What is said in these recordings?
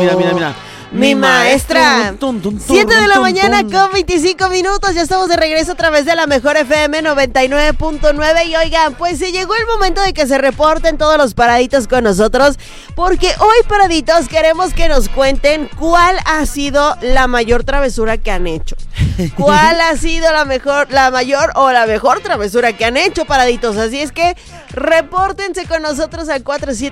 Mira. Mi maestra. 7 de la mañana con 25 minutos. Ya estamos de regreso a través de la mejor FM 99.9. Y oigan, pues se llegó el momento de que se reporten todos los paraditos con nosotros. Porque hoy, paraditos, queremos que nos cuenten cuál ha sido la mayor travesura que han hecho. ¿Cuál ha sido la mayor travesura que han hecho, paraditos? Así es que repórtense con nosotros al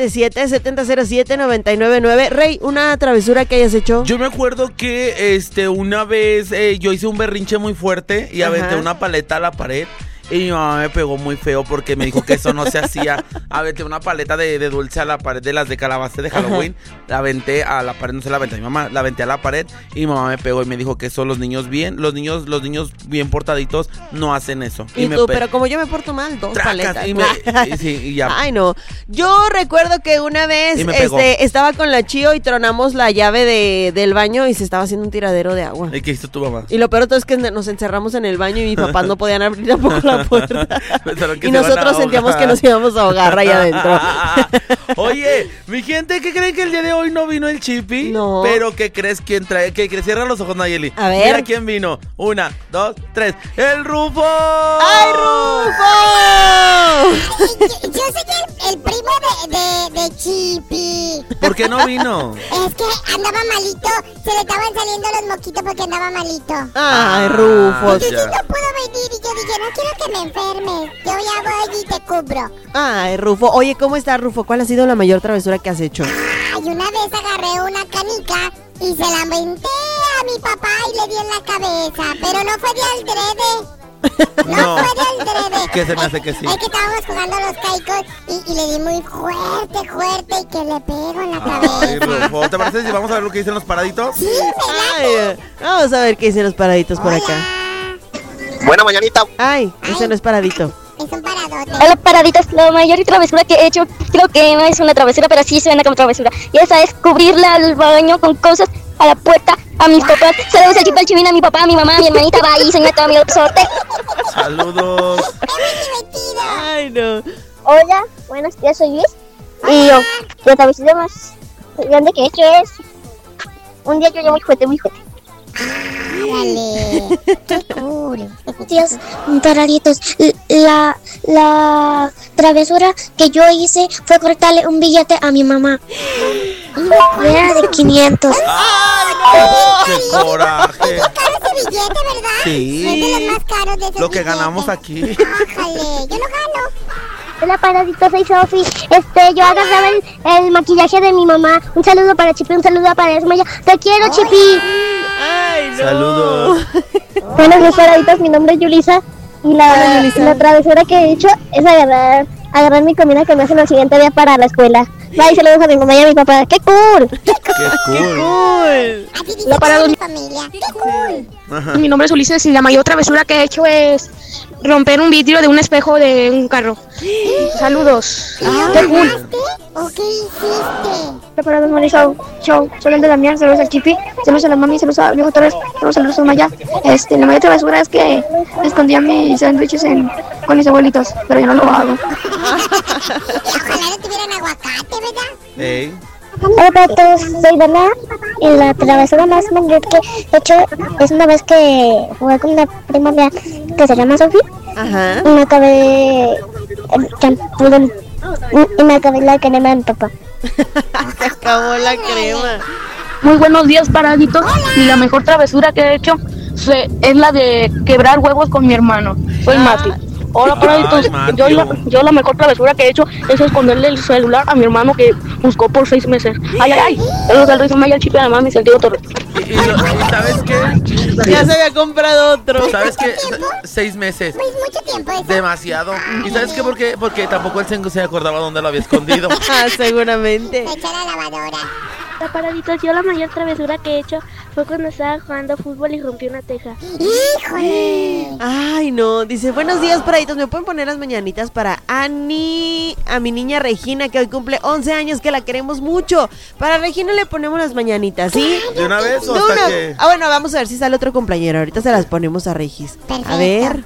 477-707-999. Rey, ¿una travesura que hayas hecho? Yo me acuerdo que una vez yo hice un berrinche muy fuerte y aventé una paleta a la pared. Y mi mamá me pegó muy feo porque me dijo que eso no se hacía. Aventé una paleta de dulce a la pared de las de calabaza de Halloween. La aventé a la pared, no se la aventé a mi mamá, la aventé a la pared y mi mamá me pegó y me dijo que eso los niños bien portaditos no hacen eso. Y tú, pero como yo me porto mal, dos paletas. Y ya. Ay, no. Yo recuerdo que una vez estaba con la Chío y tronamos la llave del baño y se estaba haciendo un tiradero de agua. ¿Y qué hizo tu mamá? Y lo peor de todo es que nos encerramos en el baño y mis papás no podían abrir tampoco la puerta. Y nosotros sentíamos que nos íbamos a ahogar ahí adentro. Oye, mi gente, ¿qué creen que el día de hoy no vino el Chipi? No. Pero ¿qué crees quién trae? ¿Qué crees? Cierra los ojos, Nayeli. A ver. Mira quién vino. 1, 2, 3. ¡El Rufo! ¡Ay, Rufo! Yo soy el primo de Chipi. ¿Por qué no vino? Es que andaba malito. Se le estaban saliendo los moquitos porque andaba malito. Ay, Rufo. Entonces no pudo venir y yo dije, no quiero que me enfermes. Yo ya voy y te cubro. Ay, Rufo. Oye, ¿cómo estás, Rufo? ¿Cuál ha sido la mayor travesura que has hecho? Ay, una vez agarré una canica y se la aventé a mi papá y le di en la cabeza. Pero no fue de aldrede. No fue de aldrede. ¿Qué se me hace que sí? Es que estábamos jugando a los caicos y le di muy fuerte y que le pego en la cabeza. Ay, Rufo, ¿te parece si vamos a ver lo que dicen los paraditos? Sí, Ay, vamos a ver qué dicen los paraditos por acá. Buena mañanita. Ay, ese no es paradito. Es un paradote. Hola, paraditos. La mayor travesura que he hecho, creo que no es una travesura, pero sí suena como travesura. Y esa es cubrirla al baño con cosas a la puerta a mis papás. Saludos al Chipi, al Chivina, a mi papá, a mi mamá, a mi hermanita. Bye, señor, todo mi sorte. Saludos. Es muy divertido. Ay, no. Hola, buenos días, soy Luis. Y yo, la travesura más grande que he hecho es... Un día yo muy fuerte. Dale. Qué cool. Dios, paraditos. La travesura que yo hice fue cortarle un billete a mi mamá. Era de 500. ¡Qué coraje! Qué caro ese billete, ¿verdad? Sí. Es de los más caros de esos Lo que billetes. ganamos aquí. Ájale, yo no gano. Hola, paraditos, soy Sofi. Yo agarraba el maquillaje de mi mamá. Un saludo para Chipi, un saludo para Esmaya. Te quiero, Chipi. Ay, no. Saludos. Buenos días, paraditos, mi nombre es Yulisa. Y la travesura que he hecho es agarrar mi comida que me hacen el siguiente día para la escuela. Bye, saludos a mi mamá y a mi papá. ¡Qué cool! ¡Qué cool! Así dice toda mi familia. ¡Qué cool! Ajá. Mi nombre es Ulises y la mayor travesura que he hecho es romper un vidrio de un espejo de un carro. Saludos. ¿Lo lograste o qué hiciste? Preparados, Moni, show. Saludos a Damián, saludos al Chipi, saludos a la mami, saludos a Viejo Torres, saludos a Maya. La mayor travesura es que escondía mis sándwiches con mis abuelitos, pero yo no lo hago. Ojalá no tuvieran aguacate, ¿verdad? Ey. Hola a todos, soy Dana y la travesura más mayor que he hecho es una vez que jugué con una prima mía que se llama Sofi. Ajá. Y me acabé la crema de mi papá. Se acabó la crema. Muy buenos días, paraditos. Y la mejor travesura que he hecho es la de quebrar huevos con mi hermano. Soy Mati. Hola, paraditos. Ay, Yo la mejor travesura que he hecho es esconderle el celular a mi hermano que buscó por 6 meses. ¡Ay! Saludos al Rey Maya, al Chipi, a la mami, al Tío Torres. ¿Y sabes qué? Ya se había comprado otro. ¿Sabes qué? 6 meses. Pues mucho tiempo eso. Demasiado. ¿Y sabes qué? Porque tampoco él se acordaba dónde lo había escondido. Ah, seguramente. Se echó a la lavadora. Hola, paraditos. Yo la mayor travesura que he hecho fue cuando estaba jugando fútbol y rompí una teja. ¡Híjole! Ay, no. Dice, buenos días, paraditos. ¿Me pueden poner las mañanitas para Ani, a mi niña Regina, que hoy cumple 11 años, que la queremos mucho? Para Regina le ponemos las mañanitas, ¿sí? ¿De una vez o De hasta una. que...? Ah, bueno, vamos a ver si sale otro compañero. Ahorita se las ponemos a Regis. Perfecto. A ver.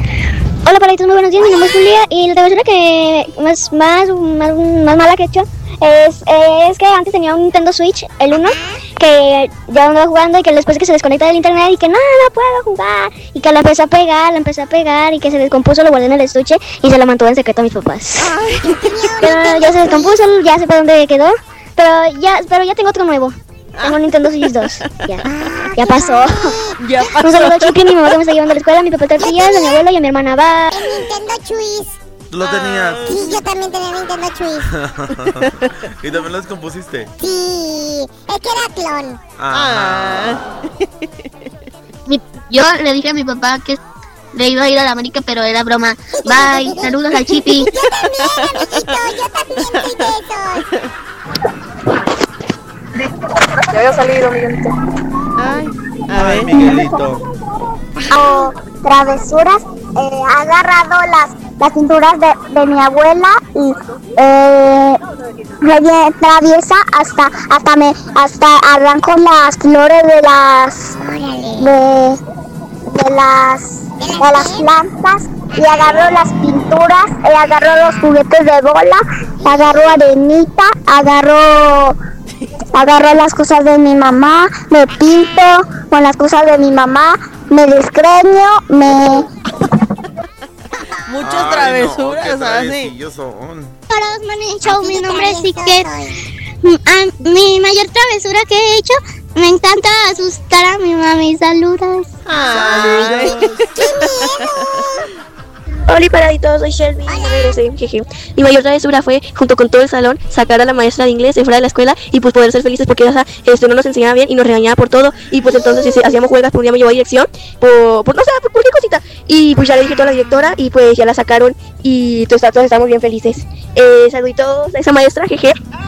Hola, paraditos, muy buenos días. Mi nombre es Julia y la travesura que más mala que he hecho es que antes tenía un Nintendo Switch, el 1, que ya andaba jugando y que después que se desconecta del internet y que no puedo jugar, y que la empecé a pegar y que se descompuso, lo guardé en el estuche y se lo mantuve en secreto a mis papás. Pero ya se descompuso, ya sé por dónde quedó, pero ya tengo otro nuevo. Tengo un Nintendo Switch 2. Ya pasó. Un saludo a Chiqui, mi mamá que me está llevando a la escuela, a mi papá Tortillas, a mi abuelo y a mi hermana. Bye. El Nintendo Chuis. ¿Tú lo tenías? Sí, yo también tenía Nintendo Chuis. ¿Y también lo descompusiste? Sí, es que era clon. Yo le dije a mi papá que le iba a ir a la América, pero era broma. Bye, saludos al Chipi. Yo también soy de esos. Ya había salido, Miguelito. Ay, Miguelito. Travesuras, ha agarrado las pinturas de mi abuela y me traviesa hasta arranco las flores de las plantas y agarro las pinturas, agarro los juguetes de bola, agarro arenita, agarro las cosas de mi mamá, me pinto con las cosas de mi mamá, me desgreño, Muchas travesuras, así. Para los Morning Show, mi nombre es Iker. Mi mayor travesura que he hecho, me encanta asustar a mi mami. Saludos. Hola paraditos, soy Shelby. Mi mayor travesura fue, junto con todo el salón, sacar a la maestra de inglés de fuera de la escuela y pues poder ser felices porque no nos enseñaba bien y nos regañaba por todo. Y pues entonces hacíamos juegas, por un día me llevó a dirección por cualquier cosita. Y pues ya le dije todo a la directora y pues ya la sacaron y todos estamos bien felices. Saluditos a esa maestra, jeje.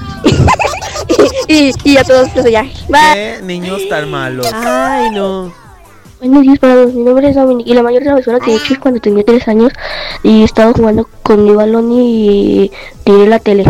y a todos los de allá. Bye. ¿Qué niños tan malos? Ay, no. Buenos días para todos, mi nombre es Dominic y la mayor travesura que he hecho es cuando tenía 3 años y estaba jugando con mi balón y tiré la tele.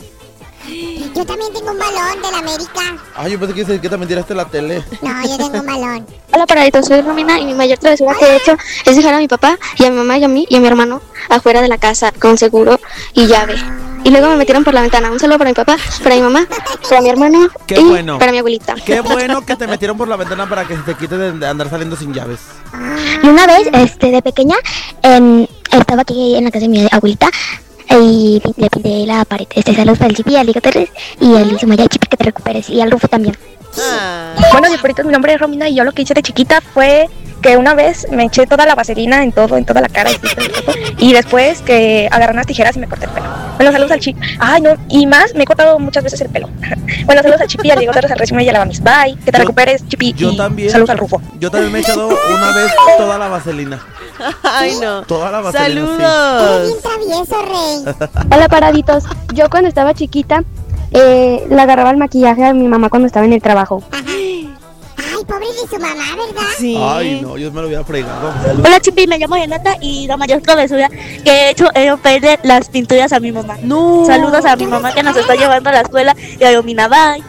Yo también tengo un balón de la América. Ay, yo pensé que también tiraste la tele. No, yo tengo un balón. Hola paraditos, soy Romina y mi mayor travesura que he hecho es dejar a mi papá y a mi mamá y a mí y a mi hermano afuera de la casa con seguro y llave. Y luego me metieron por la ventana. Un saludo para mi papá, para mi mamá, para mi hermano para mi abuelita. Qué bueno que te metieron por la ventana para que se te quite de andar saliendo sin llaves. Y una vez, de pequeña, estaba aquí en la casa de mi abuelita y le pinté la pared. Saludos para el Chipi, al Ligo Torres y al Sumaya Chipi, que te recuperes, y al Rufo también. Bueno, diablitos, mi nombre es Romina y yo lo que hice de chiquita fue que una vez me eché toda la vaselina en toda la cara y después que agarré unas tijeras y me corté el pelo. Bueno, saludos al Chipi. Ay, no, y más, me he cortado muchas veces el pelo. Bueno, saludos al Chipi, al Diego Torres, al Recién y a la Mamis. Bye, que te recuperes, Chipi. Yo también. Saludos al Rufo. Yo también me he echado una vez toda la vaselina. Ay, no. Toda la vaselina. Saludos. Bien travieso, Rey. Hola paraditos, yo cuando estaba chiquita le agarraba el maquillaje a mi mamá cuando estaba en el trabajo. Ay, pobre de su mamá, ¿verdad? Sí. Ay, no, yo me lo hubiera fregado. Hola Chipi, me llamo Renata y la mayor travesura que he hecho es romperle las pinturas a mi mamá. No. Saludos a mi mamá que nos está llevando a la escuela y a Romina. Bye.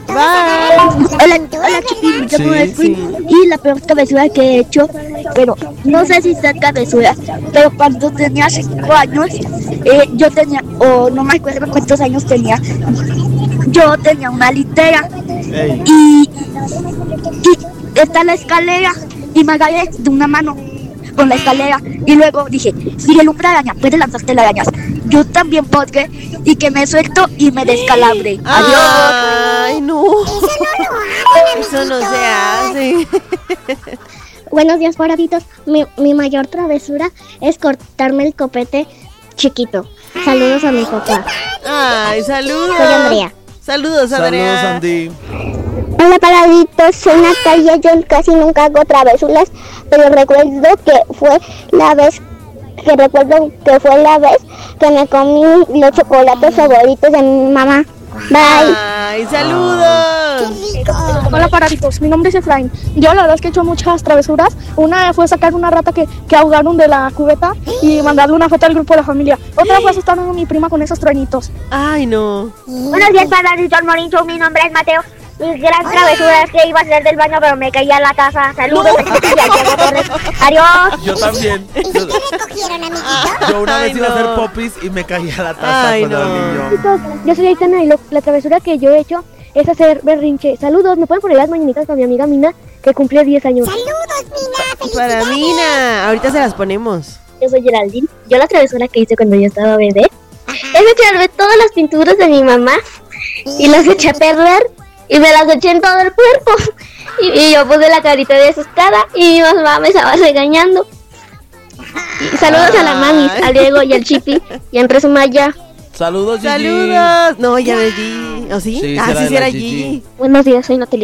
Hola Chipi, me llamo Edwin y la peor travesura que he hecho, pero no sé si sea travesura, pero cuando tenía 5 años, yo tenía, o no me acuerdo cuántos años tenía, yo tenía una litera y está la escalera y me agarré de una mano con la escalera y luego dije, si el hombre araña puede lanzar telarañas, yo también podré, y que me suelto y me descalabre. Adiós. Ay, no. Eso no se hace. Buenos días, paraditos. Mi mayor travesura es cortarme el copete chiquito. Saludos a mi papá. Ay, saludos. Soy Andrea. Saludos, Andrea. Saludos, Andy. Hola paraditos, soy Natalia, yo casi nunca hago travesuras, pero recuerdo que fue la vez que me comí los chocolates favoritos de mi mamá. Bye. Ay, saludos. Hola paraditos, mi nombre es Efraín. Yo la verdad es que he hecho muchas travesuras. Una fue sacar una rata que ahogaron de la cubeta y mandarle una foto al grupo de la familia. Otra fue asustar a mi prima con esos truenitos. Ay, no. Buenos días, paraditos, Morincho, mi nombre es Mateo. Mi gran travesura es que iba a salir del baño, pero me caía en la taza. Saludos, adiós. Yo también. ¿Y si te recogieron, amiguito? Yo una vez iba a hacer popis y me caía la taza cuando era niño. Yo soy Aitana y la travesura que yo he hecho es hacer berrinche. Saludos, ¿me pueden poner las mañanitas para mi amiga Mina, que cumple 10 años? Saludos, Mina, felicidades. Para Mina, ahorita se las ponemos. Yo soy Geraldine. Yo la travesura que hice cuando yo estaba bebé es echarme todas las pinturas de mi mamá y las eché a perder y me las eché en todo el cuerpo. Y yo puse la carita de asustada y mi mamá me estaba regañando. Y saludos a la mami, al Diego y al Chipi y a Andrés Umaya. Saludos, Gigi. Saludos. No, ya de Gigi. ¿O sí? Sí, sí, será era Gigi. Gigi. Buenos días, soy Natalie.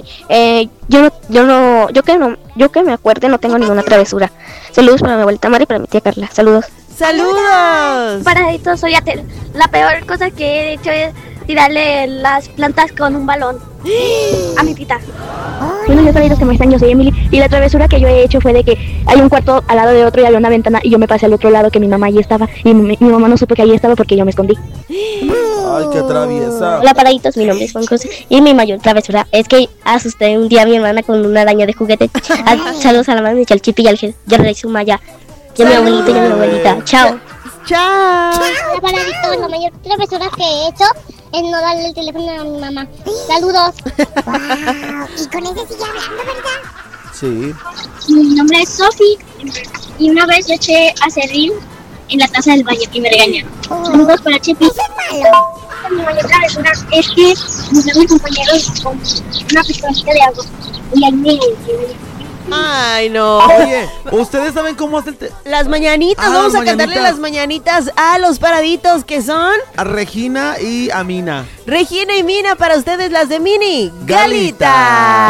Yo que me acuerde no tengo ninguna travesura. Saludos para mi abuelita Mari y para mi tía Carla. Saludos. Saludos. Para esto soy Atel. La peor cosa que he hecho es tirarle las plantas con un balón a mi tita. Buenos días, amigos que me están, yo soy Emily. Y la travesura que yo he hecho fue de que hay un cuarto al lado de otro y había una ventana y yo me pasé al otro lado que mi mamá allí estaba y mi mamá no supo que allí estaba porque yo me escondí. Ay, qué traviesa. Hola, paraditos, mi nombre es Juan Cruz y mi mayor travesura es que asusté un día a mi hermana con una araña de juguete. Saludos a la mamá, al Chipi y al Jerry Sumaya. Y a mi abuelita y a mi abuelita. Chao. Chao. Hola, paradito. La mayor travesura que he hecho es no darle el teléfono a mi mamá. Saludos. Wow. Y con ese sigue hablando, ¿verdad? Sí. Mi nombre es Sofi y una vez yo eché acerrín en la taza del baño y me regañaron. Saludos para Chepi. Eso es malo. Mi mayor travesura es que mis compañeros con una pistolita de agua y ahí me Ay, no. Oye, ¿ustedes saben cómo hace Las mañanitas, Ah, vamos las a cantarle mañanitas. las mañanitas a los paraditos que son a Regina y a Mina? Regina y Mina, para ustedes las de Mini Galita. Galita.